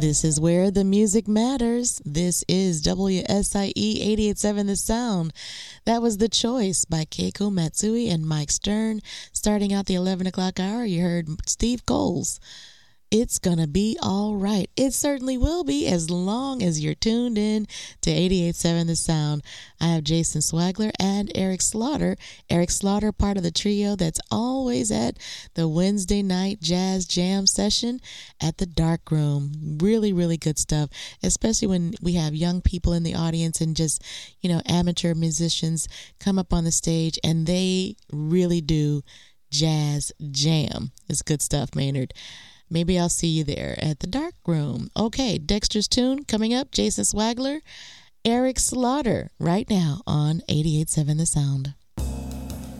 This is where the music matters. This is WSIE 88.7 The Sound. That was The Choice by Keiko Matsui and Mike Stern. Starting out the 11 o'clock hour, you heard Steve Coles. It's gonna be all right. It certainly will be, as long as you're tuned in to 88.7 The Sound. I have Jason Swagler and Eric Slaughter. Eric Slaughter, part of the trio that's always at the Wednesday night jazz jam session at the Dark Room. Really, really good stuff, especially when we have young people in the audience and just, amateur musicians come up on the stage and they really do jazz jam. It's good stuff, Maynard. Maybe I'll see you there at the Dark Room. Okay, Dexter's Tune coming up. Jason Swagler, Eric Slaughter, right now on 88.7 The Sound.